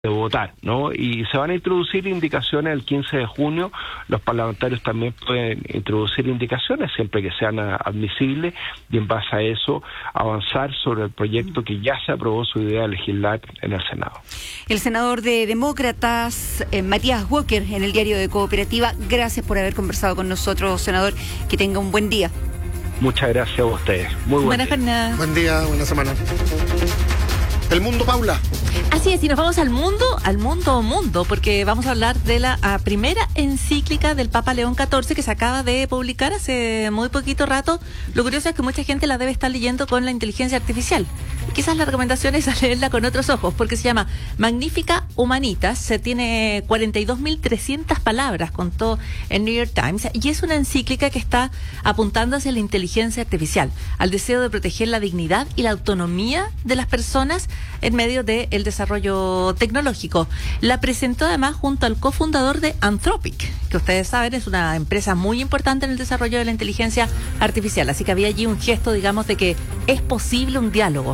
de votar, ¿no? Y se van a introducir indicaciones el 15 de junio. Los parlamentarios también pueden introducir indicaciones siempre que sean admisibles y en base a eso avanzar sobre el proyecto que ya se aprobó su idea de legislar en el Senado. El senador de Demócratas, Matías Walker, en el Diario de Cooperativa, gracias por haber conversado con nosotros, senador. Que tenga un buen día. Muchas gracias a ustedes. Muy buena jornada. Buen día, buena semana. El mundo, Paula. Así es, y nos vamos al mundo, porque vamos a hablar de la primera encíclica del Papa León XIV que se acaba de publicar hace muy poquito rato. Lo curioso es que mucha gente la debe estar leyendo con la inteligencia artificial. Quizás la recomendación es leerla con otros ojos, porque se llama Magnificat Humanitas, se tiene 42.300 palabras, contó en New York Times, y es una encíclica que está apuntando hacia la inteligencia artificial, al deseo de proteger la dignidad y la autonomía de las personas en medio del desarrollo tecnológico. La presentó además junto al cofundador de Anthropic, que ustedes saben es una empresa muy importante en el desarrollo de la inteligencia artificial, así que había allí un gesto, digamos, de que es posible un diálogo.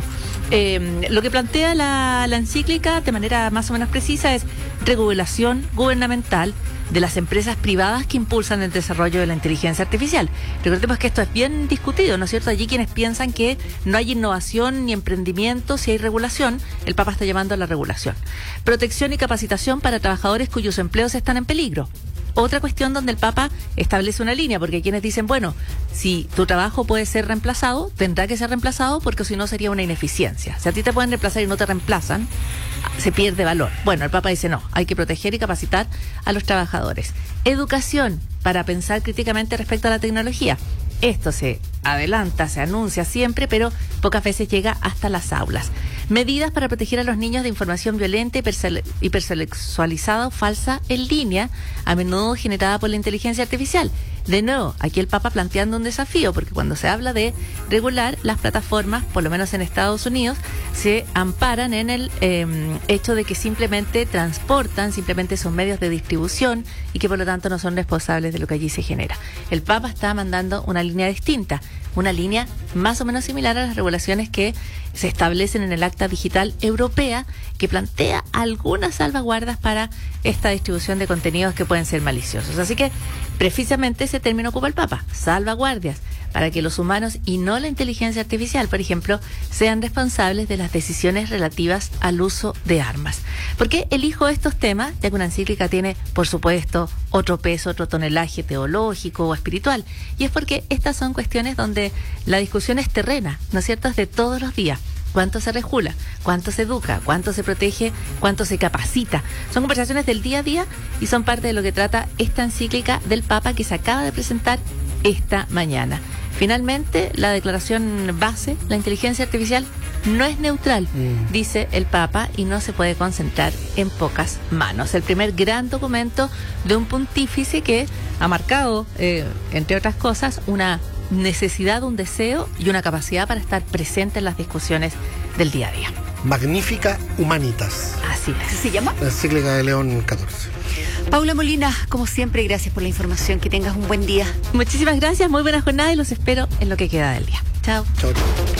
Lo que plantea la encíclica de manera más o menos precisa es regulación gubernamental de las empresas privadas que impulsan el desarrollo de la inteligencia artificial. Recordemos que esto es bien discutido, ¿no es cierto? Allí quienes piensan que no hay innovación ni emprendimiento si hay regulación, el Papa está llamando a la regulación. Protección y capacitación para trabajadores cuyos empleos están en peligro. Otra cuestión donde el Papa establece una línea, porque hay quienes dicen, bueno, si tu trabajo puede ser reemplazado, tendrá que ser reemplazado porque si no sería una ineficiencia. Si a ti te pueden reemplazar y no te reemplazan, se pierde valor. Bueno, el Papa dice no, hay que proteger y capacitar a los trabajadores. Educación para pensar críticamente respecto a la tecnología. Esto se adelanta, se anuncia siempre, pero pocas veces llega hasta las aulas. Medidas para proteger a los niños de información violenta y hipersexualizada o falsa en línea, a menudo generada por la inteligencia artificial. De nuevo, aquí el Papa planteando un desafío, porque cuando se habla de regular, las plataformas, por lo menos en Estados Unidos, se amparan en el hecho de que simplemente transportan, simplemente son medios de distribución y que por lo tanto no son responsables de lo que allí se genera. El Papa está mandando una línea distinta, una línea más o menos similar a las regulaciones que se establecen en el Acta Digital Europea, que plantea algunas salvaguardas para esta distribución de contenidos que pueden ser maliciosos. Así que precisamente ese término ocupa el Papa, salvaguardias, para que los humanos y no la inteligencia artificial, por ejemplo, sean responsables de las decisiones relativas al uso de armas. ¿Por qué elijo estos temas? Ya que una encíclica tiene, por supuesto, otro peso, otro tonelaje teológico o espiritual. Y es porque estas son cuestiones donde la discusión es terrena, ¿no es cierto?, es de todos los días. ¿Cuánto se regula? ¿Cuánto se educa? ¿Cuánto se protege? ¿Cuánto se capacita? Son conversaciones del día a día y son parte de lo que trata esta encíclica del Papa que se acaba de presentar esta mañana. Finalmente, la declaración base, la inteligencia artificial no es neutral, dice el Papa, y no se puede concentrar en pocas manos. El primer gran documento de un pontífice que ha marcado, entre otras cosas, una necesidad, un deseo y una capacidad para estar presente en las discusiones del día a día. Magnificat Humanitas. Así es. ¿Así se llama? La encíclica de León XIV. Paula Molina, como siempre, gracias por la información. Que tengas un buen día. Muchísimas gracias, muy buena jornada y los espero en lo que queda del día. Chao. Chao.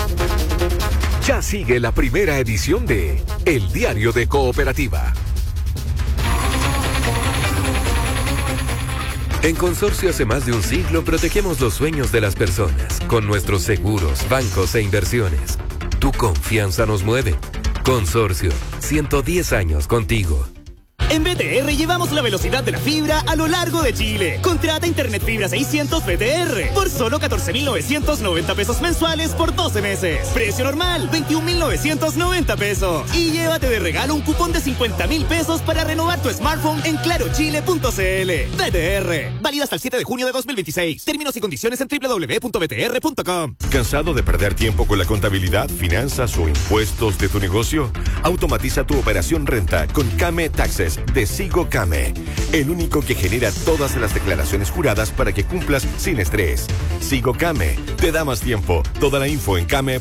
Ya sigue la primera edición de El Diario de Cooperativa. En Consorcio hace más de un siglo protegemos los sueños de las personas con nuestros seguros, bancos e inversiones. Tu confianza nos mueve. Consorcio, 110 años contigo. En BTR llevamos la velocidad de la fibra a lo largo de Chile. Contrata Internet Fibra 600 BTR por solo 14.990 pesos mensuales por 12 meses. Precio normal, 21.990 pesos. Y llévate de regalo un cupón de 50.000 pesos para renovar tu smartphone en clarochile.cl. BTR, válido hasta el 7 de junio de 2026. Términos y condiciones en www.btr.com. ¿Cansado de perder tiempo con la contabilidad, finanzas o impuestos de tu negocio? Automatiza tu operación renta con Kame Taxes de Sigo Kame, el único que genera todas las declaraciones juradas para que cumplas sin estrés. Sigo Kame te da más tiempo. Toda la info en kame.cl.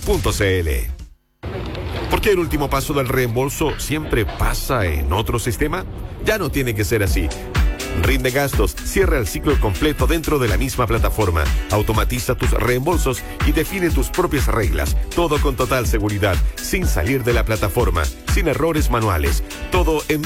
¿Por qué el último paso del reembolso siempre pasa en otro sistema? Ya no tiene que ser así. Rinde gastos, cierra el ciclo completo dentro de la misma plataforma. Automatiza tus reembolsos y define tus propias reglas. Todo con total seguridad, sin salir de la plataforma, sin errores manuales. Todo en